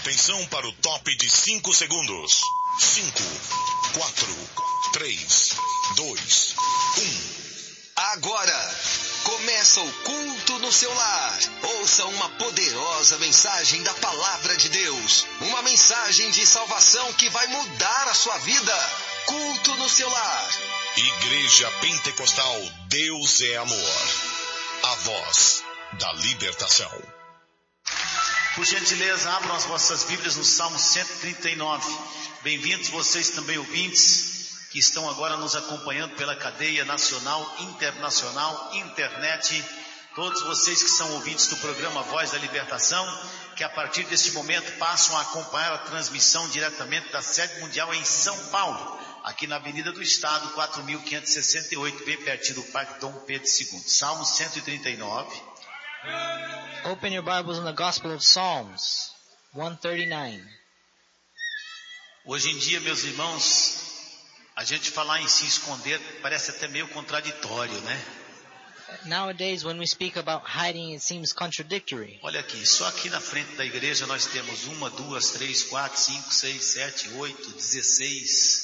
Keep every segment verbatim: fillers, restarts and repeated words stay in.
Atenção para o top de cinco segundos. cinco, quatro, três, dois, um. Agora, começa o culto no seu lar. Ouça uma poderosa mensagem da Palavra de Deus. Uma mensagem de salvação que vai mudar a sua vida. Culto no seu lar. Igreja Pentecostal Deus é Amor. A voz da libertação. Por gentileza, abram as vossas Bíblias no Salmo cento e trinta e nove. Bem-vindos vocês também, ouvintes, que estão agora nos acompanhando pela cadeia nacional, internacional, internet. Todos vocês que são ouvintes do programa Voz da Libertação, que a partir deste momento passam a acompanhar a transmissão diretamente da sede mundial em São Paulo, aqui na Avenida do Estado, quatro mil quinhentos e sessenta e oito, bem pertinho do Parque Dom Pedro segundo. Salmo cento e trinta e nove. Open your Bibles in the Gospel of Psalms, one thirty-nine. Hoje em dia, meus irmãos, a gente falar em se esconder parece até meio contraditório, né? Nowadays, when we speak about hiding, it seems contradictory. Olha aqui, só aqui na frente da igreja nós temos uma, duas, três, quatro, cinco, seis, sete, oito, dezesseis.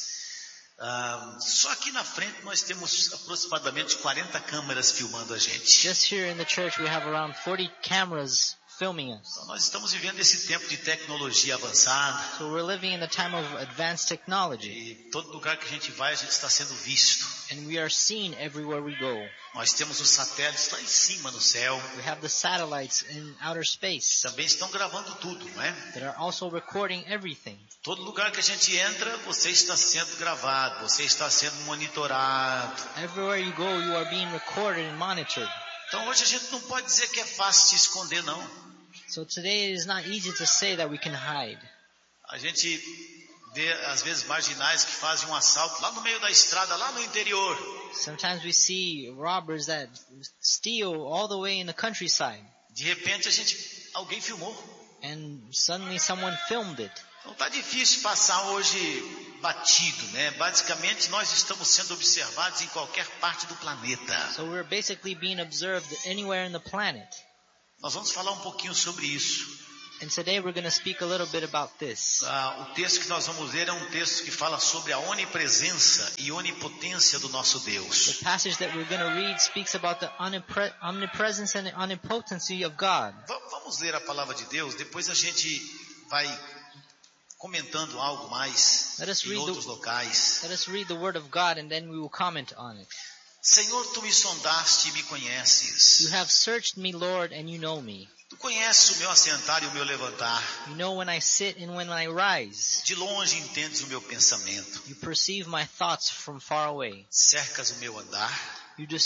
Uh, só aqui na frente nós temos aproximadamente quarenta câmeras filmando a gente. Just here in the church, we have around forty cameras filming us. Então, nós estamos vivendo esse tempo de tecnologia avançada. So we're living in the time of advanced technology. E todo lugar que a gente vai, a gente está sendo visto. And we are seen everywhere we go. Nós temos os satélites lá em cima no céu. We have the satellites in outer space. Também estão gravando tudo, não é? That are also recording everything. Todo lugar que a gente entra, você está sendo gravado, você está sendo monitorado. Everywhere you go, you are being recorded and monitored. Então hoje a gente não pode dizer que é fácil se esconder, não. So today it is not easy to say that we can hide. A gente vê às vezes marginais que fazem um assalto lá no meio da estrada, lá no interior. Sometimes we see robbers that steal all the way in the countryside. De repente a gente, alguém filmou. And suddenly someone filmed it. Então tá difícil passar hoje batido, né? Basicamente nós estamos sendo observados em qualquer parte do planeta. So we're basically being observed anywhere in the planet. Nós vamos falar um pouquinho sobre isso. And today we're going to speak a little bit about this. Ah, o texto que nós vamos ler é um texto que fala sobre a onipresença e onipotência do nosso Deus. The passage that we're going to read speaks about the omnipre- omnipresence and omnipotency of God. V- vamos ler a palavra de Deus, depois a gente vai comentando algo mais em outros locais. Let us read the word of God and then we will comment on it. Senhor, tu me sondaste e me conheces. You have searched me, Lord, and you know me. Tu conheces o meu assentar e o meu levantar. You know when I sit and when I rise. De longe entendes o meu pensamento. You perceive my thoughts from far away. Cercas o meu andar. You